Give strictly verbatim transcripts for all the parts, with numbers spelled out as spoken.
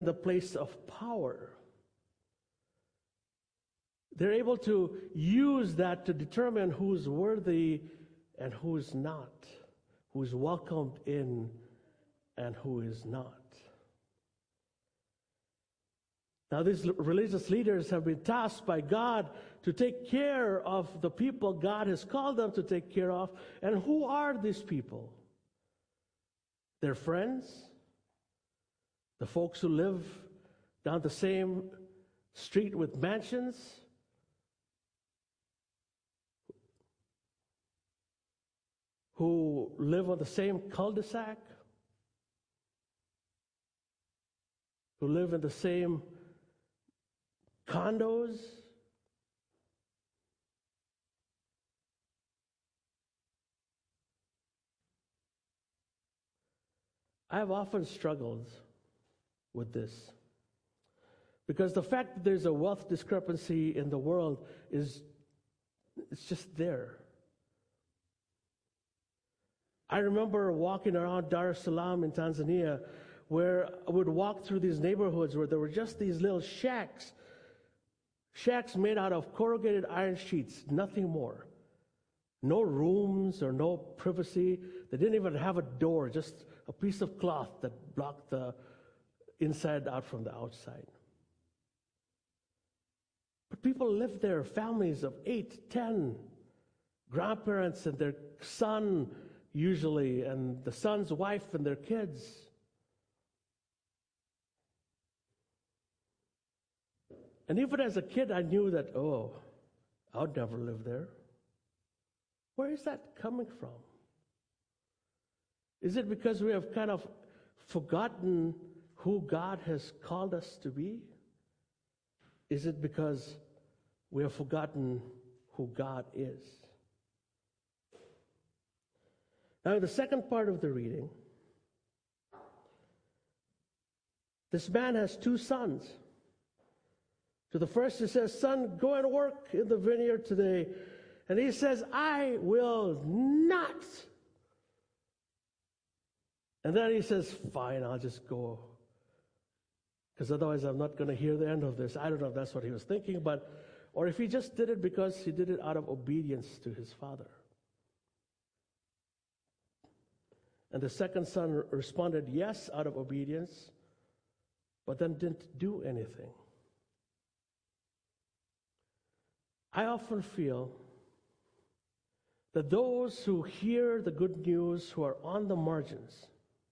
the place of power. They're able to use that to determine who's worthy and who's not, who's welcomed in and who is not. Now, these religious leaders have been tasked by God to take care of the people God has called them to take care of. And who are these people? Their friends, the folks who live down the same street with mansions, who live on the same cul-de-sac, who live in the same condos. I have often struggled with this because the fact that there's a wealth discrepancy in the world is it's just there. I remember walking around Dar es Salaam in Tanzania, where I would walk through these neighborhoods where there were just these little shacks, shacks made out of corrugated iron sheets, nothing more. No rooms or no privacy. They didn't even have a door, just a piece of cloth that blocked the inside out from the outside. But people lived there, families of eight, ten, grandparents and their son, usually, and the son's wife and their kids. And even as a kid, I knew that, oh, I would never live there. Where is that coming from? Is it because we have kind of forgotten who God has called us to be? Is it because we have forgotten who God is? Now, in the second part of the reading, this man has two sons. To the first, he says, "Son, go and work in the vineyard today." And he says, "I will not." And then he says, "Fine, I'll just go. Because otherwise I'm not going to hear the end of this." I don't know if that's what he was thinking, but or if he just did it because he did it out of obedience to his father. And the second son responded yes out of obedience, but then didn't do anything. I often feel that those who hear the good news, who are on the margins,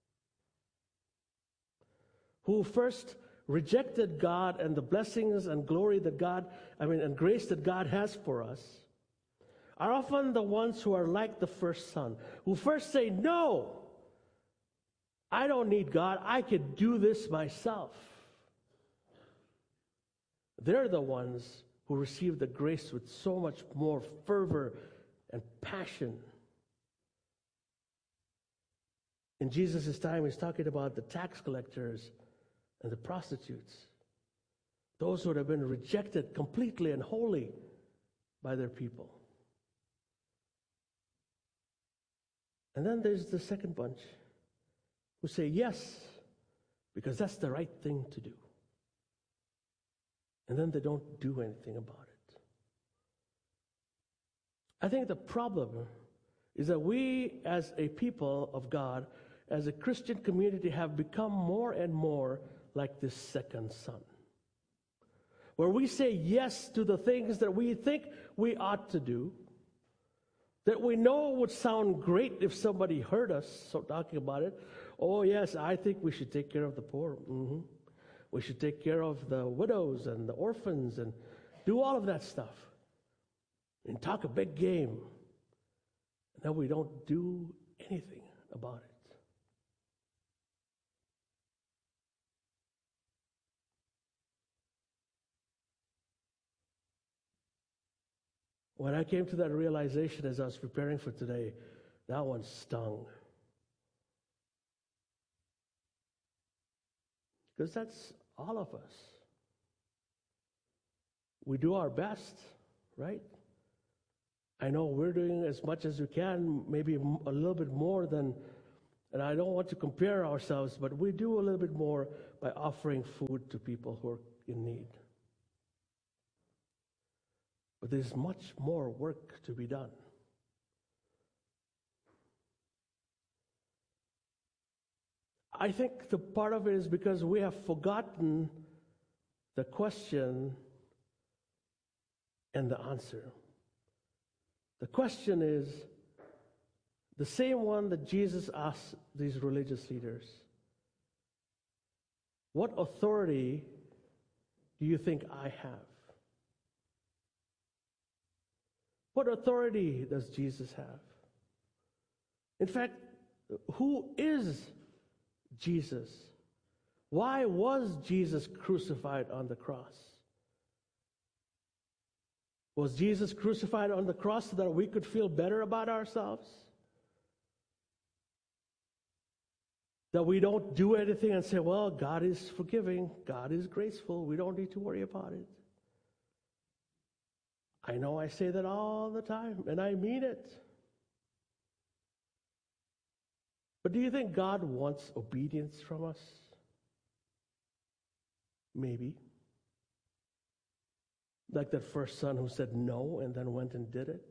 who first rejected God and the blessings and glory that God, I mean, and grace that God has for us, are often the ones who are like the first son, who first say, "No, I don't need God. I could do this myself." They're the ones who receive the grace with so much more fervor and passion. In Jesus' time, he's talking about the tax collectors and the prostitutes, those who have been rejected completely and wholly by their people. And then there's the second bunch who say yes, because that's the right thing to do. And then they don't do anything about it. I think the problem is that we as a people of God, as a Christian community, have become more and more like this second son, where we say yes to the things that we think we ought to do, that we know would sound great if somebody heard us so talking about it. Oh yes, I think we should take care of the poor. Mm-hmm. We should take care of the widows and the orphans and do all of that stuff and talk a big game. And then we don't do anything about it. When I came to that realization as I was preparing for today, that one stung. Because that's all of us. We do our best, right? I know we're doing as much as we can, maybe a little bit more than, and I don't want to compare ourselves, but we do a little bit more. by offering food to people who are in need. But there's much more work to be done. I think the part of it is because we have forgotten the question and the answer. The question is the same one that Jesus asked these religious leaders. What authority do you think I have? What authority does Jesus have? In fact, who is Jesus? Why was Jesus crucified on the cross? Was Jesus crucified on the cross so that we could feel better about ourselves? That we don't do anything and say, well, God is forgiving, God is graceful, we don't need to worry about it. I know I say that all the time, and I mean it. But do you think God wants obedience from us? Maybe. Like that first son who said no and then went and did it.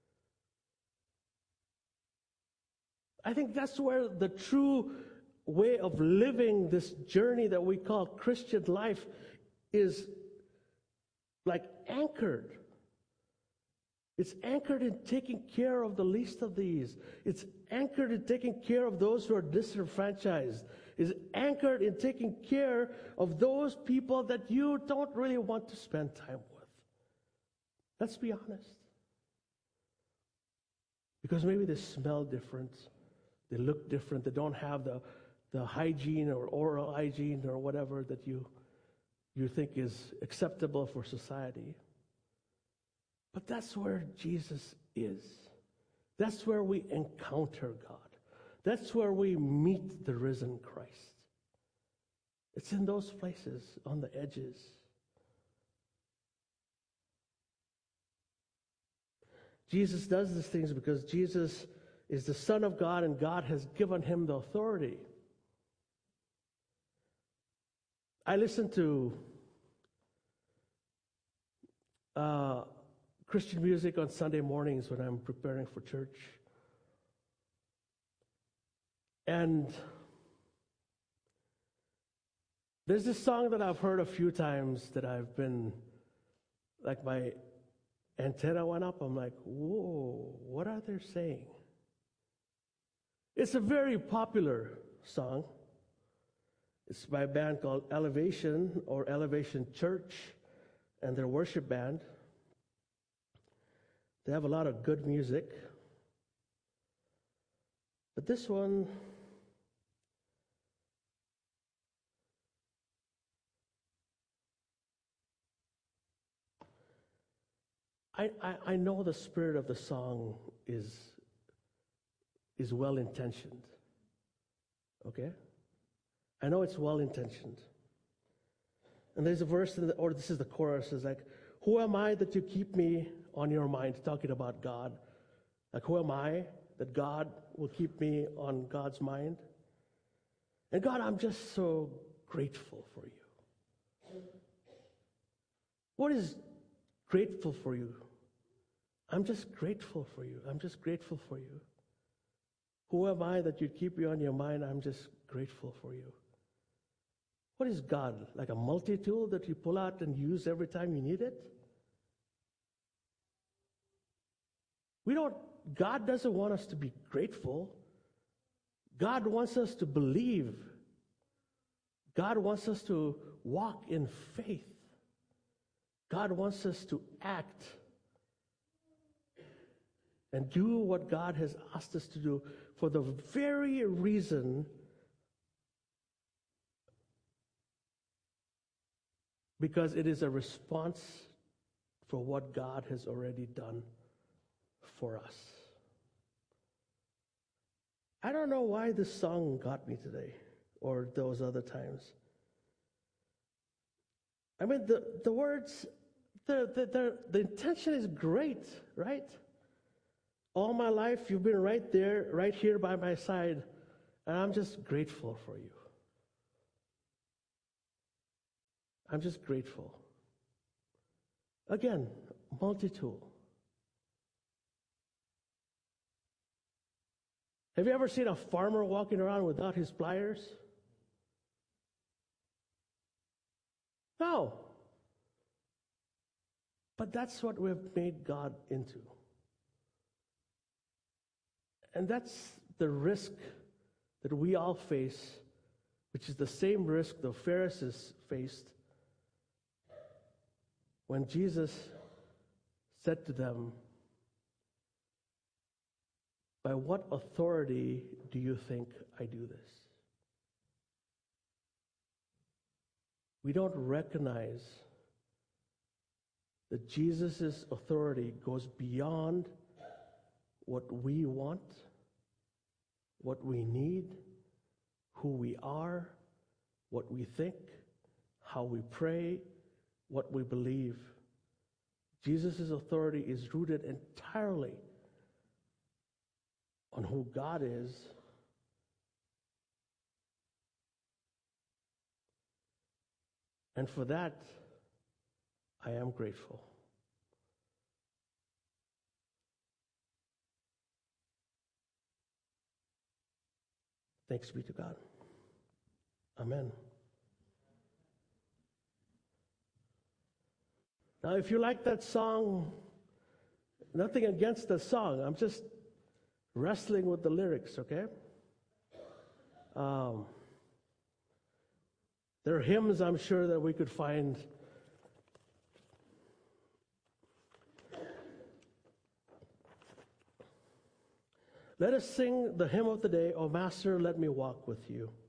I think that's where the true way of living this journey that we call Christian life is like anchored. It's anchored in taking care of the least of these. It's anchored in taking care of those who are disenfranchised. It's anchored in taking care of those people that you don't really want to spend time with. Let's be honest. Because maybe they smell different. They look different. They don't have the, the hygiene or oral hygiene or whatever that you, you think is acceptable for society. But that's where Jesus is. That's where we encounter God. That's where we meet the risen Christ. It's in those places, on the edges. Jesus does these things because Jesus is the Son of God and God has given him the authority. I listen to uh, Christian music on Sunday mornings when I'm preparing for church. And there's this song that I've heard a few times that I've been, like my antenna went up. I'm like, whoa, what are they saying? It's a very popular song. It's by a band called Elevation or Elevation Church and their worship band. They have a lot of good music. But this one, I, I, I know the spirit of the song is, is well-intentioned. Okay? I know it's well-intentioned. And there's a verse, in the, or this is the chorus, is like, who am I that you keep me on your mind? Talking about God. Like, who am I that God will keep me on God's mind? And God, I'm just so grateful for you. What is grateful for you? I'm just grateful for you. I'm just grateful for you. Who am I that you'd keep me on your mind? I'm just grateful for you. What is God? Like a multi-tool that you pull out and use every time you need it? We don't, God doesn't want us to be grateful. God wants us to believe. God wants us to walk in faith. God wants us to act and do what God has asked us to do for the very reason because it is a response for what God has already done for us. I don't know why this song got me today or those other times. I mean, the, the words, the, the, the, the intention is great, right? All my life, you've been right there, right here by my side, and I'm just grateful for you. I'm just grateful. Again, multi-tool. Have you ever seen a farmer walking around without his pliers? No. But that's what we've made God into. And that's the risk that we all face, which is the same risk the Pharisees faced when Jesus said to them, "By what authority do you think I do this?" We don't recognize that Jesus' authority goes beyond what we want, what we need, who we are, what we think, how we pray, what we believe. Jesus' authority is rooted entirely on who God is. And for that, I am grateful. Thanks be to God. Amen. Now, if you like that song, nothing against the song. I'm just wrestling with the lyrics, okay? Um, there are hymns I'm sure that we could find. Let us sing the hymn of the day, "O Master, let me walk with you."